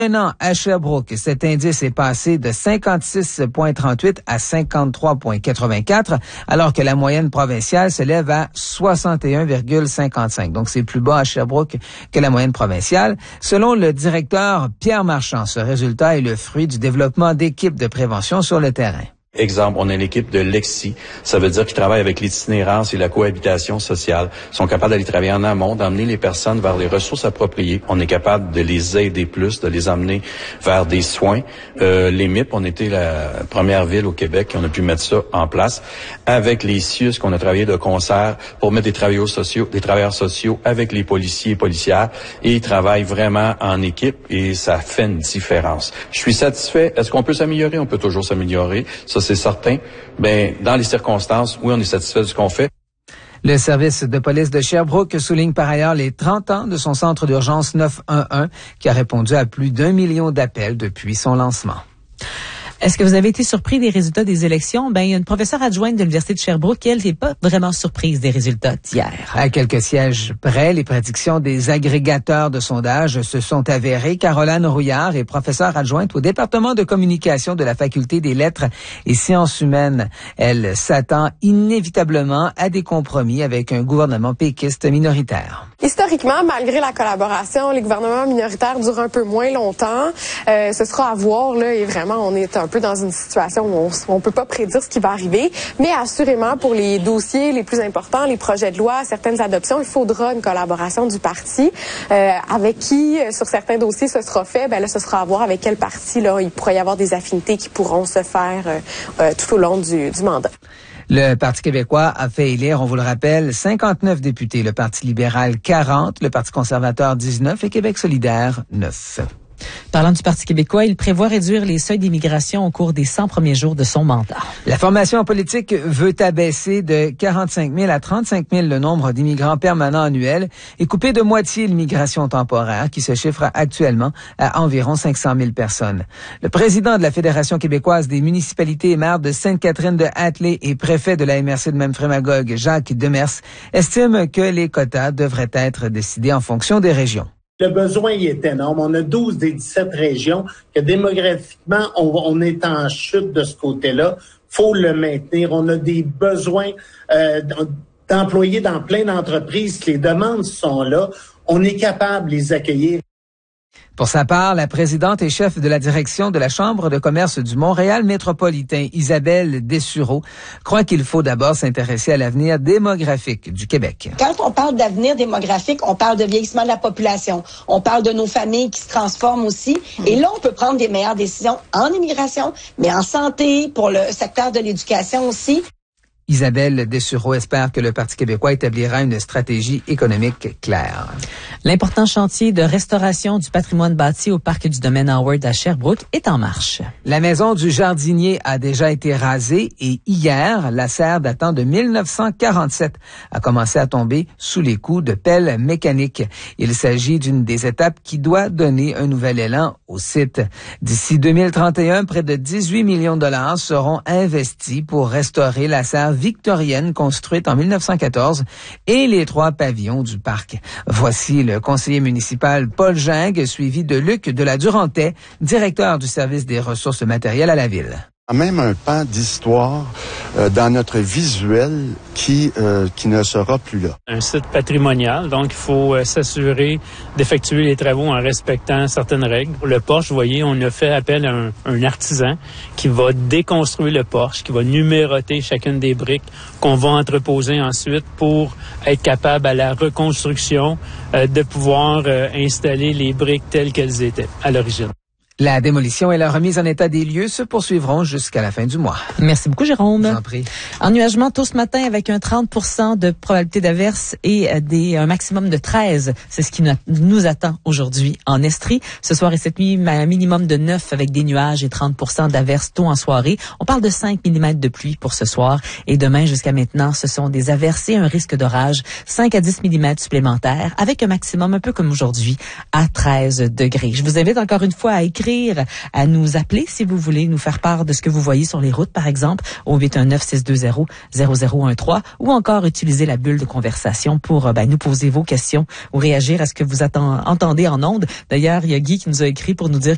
Un an à Sherbrooke, cet indice est passé de 56,38 à 53,84, alors que la moyenne provinciale s'élève à 61,55. Donc, c'est plus bas à Sherbrooke que la moyenne provinciale. Selon le directeur Pierre Marchand, ce résultat est le fruit du développement d'équipes de prévention sur le terrain. Exemple, on a l'équipe de Lexi. Ça veut dire qu'ils travaillent avec l'itinérance et la cohabitation sociale. Ils sont capables d'aller travailler en amont, d'emmener les personnes vers les ressources appropriées. On est capable de les aider plus, de les emmener vers des soins. Les MIP, on était la première ville au Québec qui on a pu mettre ça en place. Avec les CIUS, qu'on a travaillé de concert pour mettre des travailleurs sociaux avec les policiers et policières. Et ils travaillent vraiment en équipe et ça fait une différence. Je suis satisfait. Est-ce qu'on peut s'améliorer? On peut toujours s'améliorer. Ça, c'est certain. Ben, dans les circonstances, oui, on est satisfait de ce qu'on fait. Le service de police de Sherbrooke souligne par ailleurs les 30 ans de son centre d'urgence 911 qui a répondu à plus d'1 million d'appels depuis son lancement. Est-ce que vous avez été surpris des résultats des élections? Ben, il y a une professeure adjointe de l'Université de Sherbrooke, elle n'est pas vraiment surprise des résultats d'hier. À quelques sièges près, les prédictions des agrégateurs de sondages se sont avérées. Caroline Rouillard est professeure adjointe au département de communication de la Faculté des lettres et sciences humaines. Elle s'attend inévitablement à des compromis avec un gouvernement péquiste minoritaire. Historiquement, malgré la collaboration, les gouvernements minoritaires durent un peu moins longtemps. Ce sera à voir, là, et vraiment, on est un peu dans une situation où on peut pas prédire ce qui va arriver. Mais assurément, pour les dossiers les plus importants, les projets de loi, certaines adoptions, il faudra une collaboration du parti. Avec qui, sur certains dossiers, ce sera fait, ben là, ce sera à voir avec quel parti, là, il pourrait y avoir des affinités qui pourront se faire tout au long du mandat. Le Parti québécois a fait élire, on vous le rappelle, 59 députés, le Parti libéral 40, le Parti conservateur 19 et Québec solidaire 9. Parlant du Parti québécois, il prévoit réduire les seuils d'immigration au cours des 100 premiers jours de son mandat. La formation politique veut abaisser de 45 000 à 35 000 le nombre d'immigrants permanents annuels et couper de moitié l'immigration temporaire qui se chiffre actuellement à environ 500 000 personnes. Le président de la Fédération québécoise des municipalités et maire de Sainte-Catherine-de-Hatley et préfet de la MRC de Memphremagog, Jacques Demers, estime que les quotas devraient être décidés en fonction des régions. Le besoin il est énorme. On a 12 des 17 régions que démographiquement, on est en chute de ce côté-là. Faut le maintenir. On a des besoins d'employés dans plein d'entreprises. Les demandes sont là. On est capable de les accueillir. Pour sa part, la présidente et chef de la direction de la Chambre de commerce du Montréal métropolitain, Isabelle Dessureau, croit qu'il faut d'abord s'intéresser à l'avenir démographique du Québec. Quand on parle d'avenir démographique, on parle de vieillissement de la population. On parle de nos familles qui se transforment aussi. Et là, on peut prendre des meilleures décisions en immigration, mais en santé, pour le secteur de l'éducation aussi. Isabelle Dessureau espère que le Parti québécois établira une stratégie économique claire. L'important chantier de restauration du patrimoine bâti au parc du domaine Howard à Sherbrooke est en marche. La maison du jardinier a déjà été rasée et hier, la serre datant de 1947 a commencé à tomber sous les coups de pelle mécanique. Il s'agit d'une des étapes qui doit donner un nouvel élan au site. D'ici 2031, près de 18 millions de dollars seront investis pour restaurer la serre victorienne construite en 1914 et les 3 pavillons du parc. Voici le conseiller municipal Paul Gingres, suivi de Luc de la Durantais, directeur du service des ressources matérielles à la ville. Même un pan d'histoire dans notre visuel qui ne sera plus là. Un site patrimonial, donc il faut s'assurer d'effectuer les travaux en respectant certaines règles. Pour le porche, vous voyez, on a fait appel à un artisan qui va déconstruire le porche, qui va numéroter chacune des briques qu'on va entreposer ensuite pour être capable à la reconstruction de pouvoir installer les briques telles qu'elles étaient à l'origine. La démolition et la remise en état des lieux se poursuivront jusqu'à la fin du mois. Merci beaucoup, Jérôme. Je vous en prie. Ennuagement tôt ce matin avec un 30% de probabilité d'averse et un maximum de 13. C'est ce qui nous attend aujourd'hui en Estrie. Ce soir et cette nuit, un minimum de 9 avec des nuages et 30% d'averse tôt en soirée. On parle de 5 mm de pluie pour ce soir. Et demain jusqu'à maintenant, ce sont des averses et un risque d'orage. 5 à 10 mm supplémentaires avec un maximum un peu comme aujourd'hui à 13 degrés. Je vous invite encore une fois à écrire, à nous appeler si vous voulez nous faire part de ce que vous voyez sur les routes, par exemple, au 819-620-0013 ou encore utiliser la bulle de conversation pour nous poser vos questions ou réagir à ce que vous entendez en ondes. D'ailleurs, il y a Guy qui nous a écrit pour nous dire